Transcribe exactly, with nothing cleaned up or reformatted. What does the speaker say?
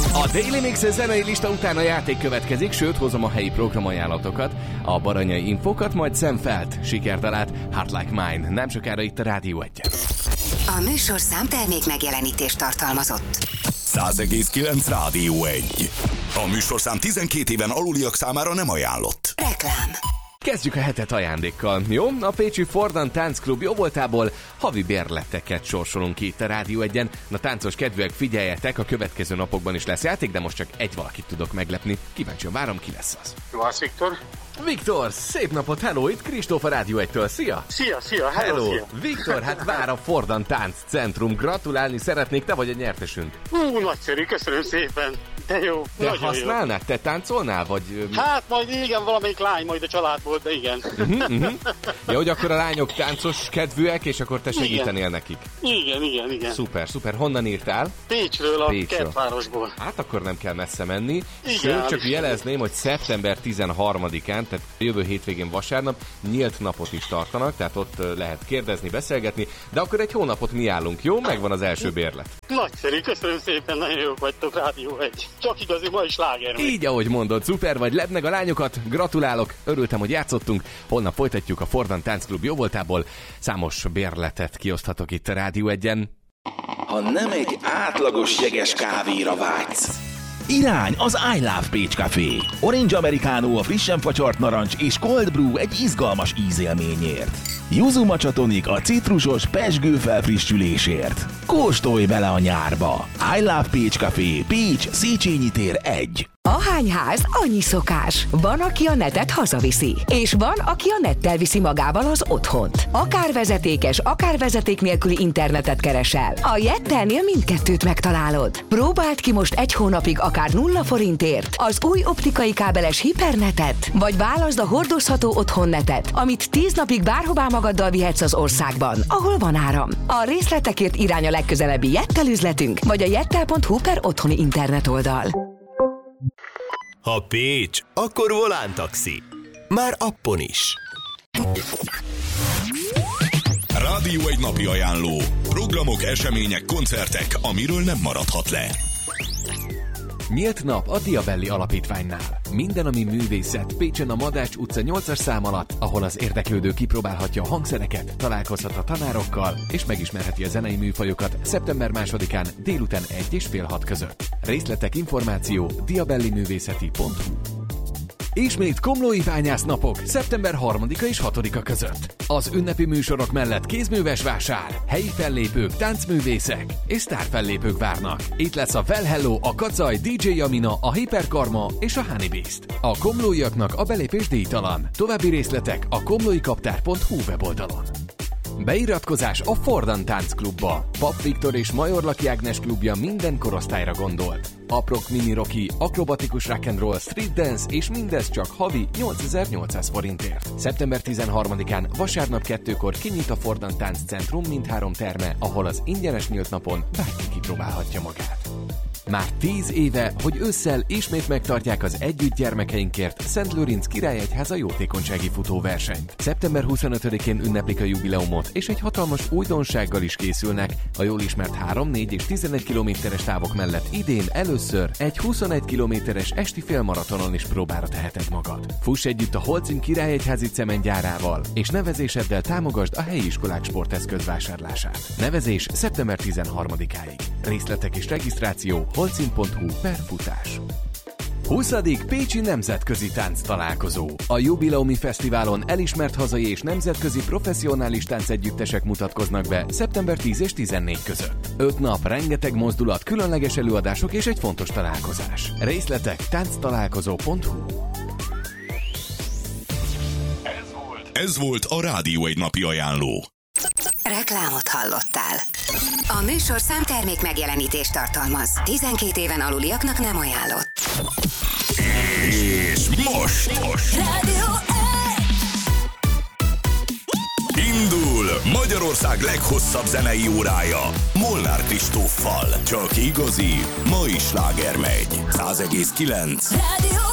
A Daily Mix zenei lista után a játék következik, sőt hozom a helyi programajánlatokat, a baranyai infokat, majd Sam Felt sikertalát Heart Like Mine. Nem sokára itt a Rádió egyen. A műsorszám termék megjelenítést tartalmazott. száz egész kilenc Rádió egy. A műsorszám tizenkét éven aluliak számára nem ajánlott. Reklám. Kezdjük a hetet ajándékkal, jó? A pécsi Fordan Táncklub jóvoltából havi bérleteket sorsolunk ki itt a Rádió egyen. Na táncos kedvűek, figyeljetek, a következő napokban is lesz játék, de most csak egy valakit tudok meglepni. Kíváncsian várom, ki lesz az. Vász Viktor. Viktor, szép napot, hello, itt Kristóf a Rádió egytől, szia! Szia, szia, hello, hello. szia! Viktor, hát vár a Fordan Tánc Centrum, gratulálni szeretnék, te vagy a nyertesünk. Hú, nagyszerű, köszönöm szépen, de jó, Te nagyon használnád, jó. te táncolnál, vagy... Hát majd igen, valamelyik lány majd a családból, de igen. Uh-huh, uh-huh. Ja, hogy akkor a lányok táncos kedvűek, és akkor te segítenél igen. nekik. Igen, igen, igen. Szuper, szuper. Honnan írtál? Pécsről, a Pécsről. Kertvárosból. Hát akkor nem kell messze menni. Igen, Sőt, csak is jelezném, hogy szeptember tizenharmadikán, tehát jövő hétvégén vasárnap nyílt napot is tartanak, tehát ott lehet kérdezni, beszélgetni, de akkor egy hónapot mi állunk, jó? Megvan az első bérlet. Nagyszerű, köszönöm szépen, nagyon jók vagytok, Rádió egy. Csak igazi, ma is sláger. Így, ahogy mondod, szuper vagy, ledd meg a lányokat, gratulálok, örültem, hogy játszottunk. Holnap folytatjuk a Fordan Táncklub jóvoltából. Számos bérletet kioszthatok itt a Rádió egyen. Ha nem egy átlagos jeges kávéra vágysz, irány az I Love Pécs Café. Orange Americano a frissen facsart narancs és Cold Brew egy izgalmas ízélményért. Yuzu Matcha Tonic a citrusos pezsgő felfrissülésért. Kóstolj bele a nyárba! I Love Pécs Café, Pécs, Széchenyi tér egy. Ahány ház, annyi szokás. Van, aki a netet hazaviszi, és van, aki a nettel viszi magával az otthont. Akár vezetékes, akár vezeték nélküli internetet keresel. A Jettelnél mindkettőt megtalálod. Próbáld ki most egy hónapig akár nulla forintért az új optikai kábeles hipernetet, vagy válaszd a hordozható otthonnetet, amit tíz napig bárhová magaddal vihetsz az országban, ahol van áram. A részletekért irány a legközelebbi Jettel üzletünk, vagy a jettel pont hu per otthoni internet oldal. Ha Pécs, akkor Volán Taxi. Már appon is. Rádió egy napi ajánló. Programok, események, koncertek, amiről nem maradhat le. Nyílt nap a Diabelli Alapítványnál. Minden, ami művészet, Pécsen a Madács utca nyolcas szám alatt, ahol az érdeklődő kipróbálhatja a hangszereket, találkozhat a tanárokkal, és megismerheti a zenei műfajokat szeptember másodikán délután egy és fél hat között. Részletek, információ diabelliművészeti pont hu. Ismét komlói bányásznapok szeptember harmadika és hatodika között. Az ünnepi műsorok mellett kézműves vásár, helyi fellépők, táncművészek és sztárfellépők várnak. Itt lesz a Well Hello, a Kacaj, dé dzsé Jamina, a Hiperkarma és a Honey Beast. A komlóiaknak a belépés díjtalan. További részletek a komlóikaptár pont hu weboldalon. Beiratkozás a Fordan Táncklubba. Pap Viktor és Majorlaki Ágnes klubja minden korosztályra gondolt. Aprok, mini rocky, akrobatikus rock'n'roll, street dance és mindez csak havi nyolcezer-nyolcszáz forintért. szeptember tizenharmadikán vasárnap kettőkor kinyit a Fordan Tánc Centrum mindhárom terme, ahol az ingyenes nyílt napon bárki kipróbálhatja magát. Már tíz éve, hogy ősszel ismét megtartják az Együtt gyermekeinkért Szent Lőrinc Királyegyháza jótékonysági futóversenyt. szeptember huszonötödikén ünneplik a jubileumot, és egy hatalmas újdonsággal is készülnek. A jól ismert három, négy és tizenegy kilométeres távok mellett idén először egy huszonegy kilométeres esti félmaratonon is próbára teheted magad. Fuss együtt a Holcim Királyegyházi cementgyárával, és nevezéseddel támogasd a helyi iskolák sporteszköz vásárlását. Nevezés szeptember tizenharmadikáig. Részletek és regisztráció holcim pont hu per futás. huszadik Pécsi Nemzetközi Tánc Találkozó. A Jubileumi Fesztiválon elismert hazai és nemzetközi professzionális táncegyüttesek mutatkoznak be szeptember tíz és tizennégy között. öt nap, rengeteg mozdulat, különleges előadások és egy fontos találkozás. Részletek tánctalálkozó pont hu. Ez volt a Rádió egy napi ajánló. Reklámot hallottál. A műsorszám termék megjelenítést tartalmaz. tizenkét éven aluliaknak nem ajánlott. És most, most. Rádió Indul Magyarország leghosszabb zenei órája Molnár Kristóffal. Csak igazi, mai sláger megy. száz egész kilenc. Rádió